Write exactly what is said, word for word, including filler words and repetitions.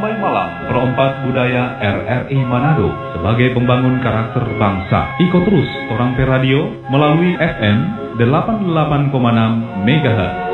Ramai Malam Perompak Budaya R R I Manado sebagai pembangun karakter bangsa. Ikut terus Orang Pe Radio melalui F M delapan puluh delapan koma enam megahertz.